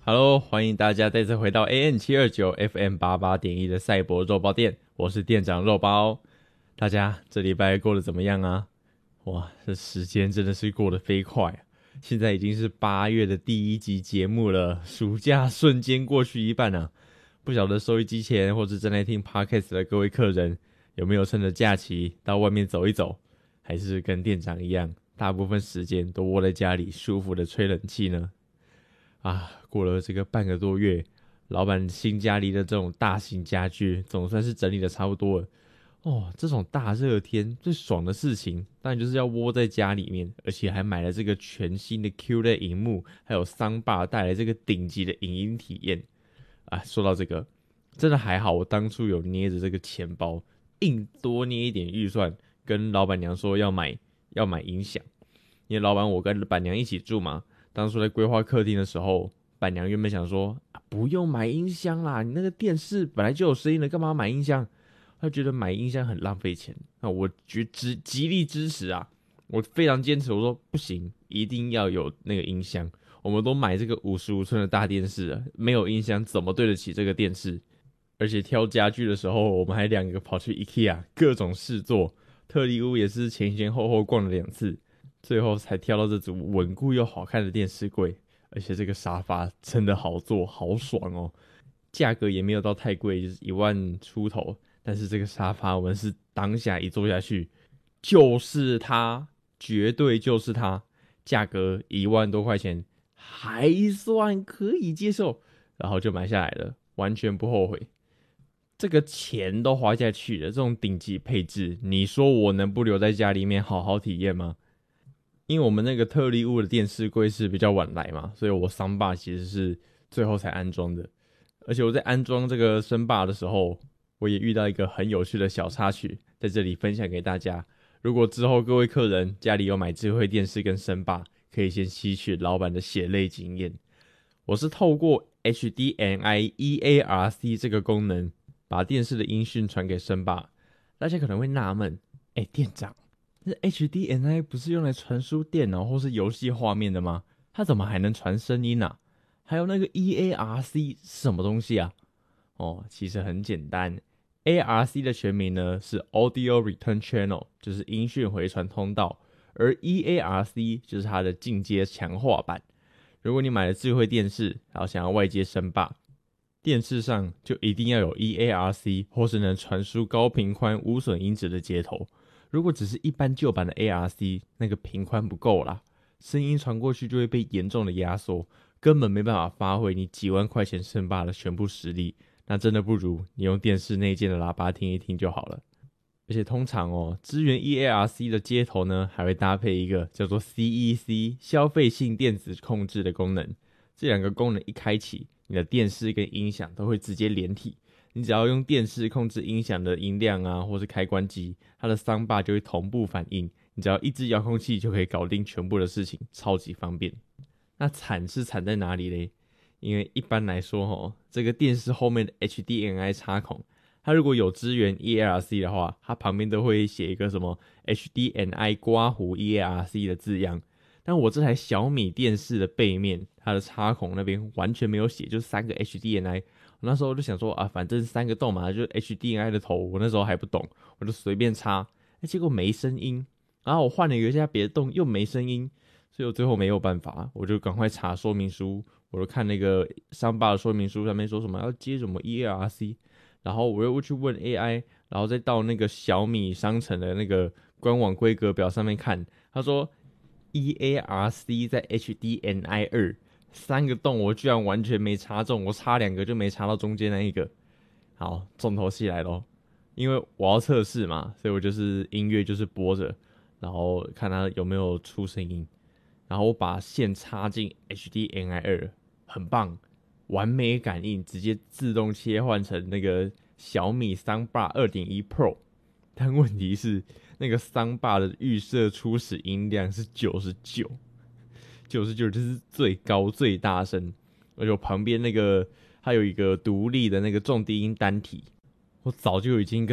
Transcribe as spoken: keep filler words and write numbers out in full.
Hello，欢迎大家再次回到 A M 七二九 F M 八八点一的赛博肉包店，我是店长肉包。大家这礼拜过得怎么样啊？哇，这时间真的是过得飞快啊！现在已经是八月的第一集节目了，暑假瞬间过去一半啊！不晓得收音机前或是正在听 Podcast 的各位客人，有没有趁着假期到外面走一走，还是跟店长一样，大部分时间都窝在家里舒服的吹冷气呢？啊，过了这个半个多月，老板新家里的这种大型家具总算是整理的差不多了。哦，这种大热天最爽的事情，当然就是要窝在家里面，而且还买了这个全新的 Q L E D 萤幕，还有桑巴带来这个顶级的影音体验。啊，说到这个，真的还好，我当初有捏着这个钱包，硬多捏一点预算，跟老板娘说要买要买音响，因为老板我跟板娘一起住嘛。当初在规划客厅的时候，板娘原本想说、啊、不用买音箱啦，你那个电视本来就有声音了，干嘛买音箱？她觉得买音箱很浪费钱。那我觉支极力支持啊，我非常坚持，我说不行，一定要有那个音箱。我们都买这个五十五寸的大电视了，没有音箱怎么对得起这个电视？而且挑家具的时候，我们还两个跑去 IKEA 各种试坐，特力屋也是前前后后逛了两次。最后才挑到这组稳固又好看的电视柜，而且这个沙发真的好坐，好爽哦！价格也没有到太贵，就是一万出头。但是这个沙发，我们是当下一坐下去，就是它，绝对就是它，价格一万多块钱，还算可以接受，然后就买下来了，完全不后悔。这个钱都花下去了，这种顶级配置，你说我能不留在家里面好好体验吗？因为我们那个特力屋的电视柜是比较晚来嘛，所以我桑巴其实是最后才安装的。而且我在安装这个声霸的时候，我也遇到一个很有趣的小插曲，在这里分享给大家。如果之后各位客人家里有买智慧电视跟声霸，可以先吸取老板的血泪经验。我是透过 H D M I E A R C 这个功能，把电视的音讯传给声霸。大家可能会纳闷，哎、欸，店长。那 H D M I 不是用来传输电脑或是游戏画面的吗？它怎么还能传声音啊？还有那个 E A R C 是什么东西啊？哦，其实很简单 ，A R C 的全名呢是 Audio Return Channel， 就是音讯回传通道，而 E A R C 就是它的进阶强化版。如果你买了智慧电视，然后想要外接声霸，电视上就一定要有 E A R C 或是能传输高频宽无损音质的接头。如果只是一般旧版的 A R C， 那个频宽不够啦，声音传过去就会被严重的压缩，根本没办法发挥你几万块钱声霸的全部实力。那真的不如你用电视内建的喇叭听一听就好了。而且通常哦，支援 E A R C 的接头呢，还会搭配一个叫做 C E C 消费性电子控制的功能。这两个功能一开启，你的电视跟音响都会直接连体。你只要用电视控制音响的音量啊，或是开关机，它的桑巴就会同步反应。你只要一支遥控器就可以搞定全部的事情，超级方便。那惨是惨在哪里嘞？因为一般来说齁，这个电视后面的 H D M I 插孔，它如果有支援 E A R C 的话，它旁边都会写一个什么 H D M I 刮弧 E A R C 的字样。但我这台小米电视的背面，它的插孔那边完全没有写，就三个 H D M I。我那时候就想说啊，反正三个洞嘛，就是 H D M I 的头，我那时候还不懂，我就随便插，欸、结果没声音。然后我换了一下别的洞，又没声音，所以我最后没有办法，我就赶快查说明书，我就看那个商霸的说明书上面说什么要接什么 E A R C， 然后我又去问 A I， 然后再到那个小米商城的那个官网规格表上面看，他说 E A R C 在 H D M I 二。三个洞我居然完全没插中，我插两个就没插到中间那一个。好，重头戏来咯，因为我要测试嘛，所以我就是音乐就是播着，然后看它有没有出声音，然后我把线插进 H D M I 二，很棒，完美感应，直接自动切换成那个小米 Soundbar 二点一 Pro。但问题是，那个 Soundbar 的预设初始音量是九十九。九十九就是最高最大声，而且我旁边那个它有一个独立的那个重低音单体，我早就已经跟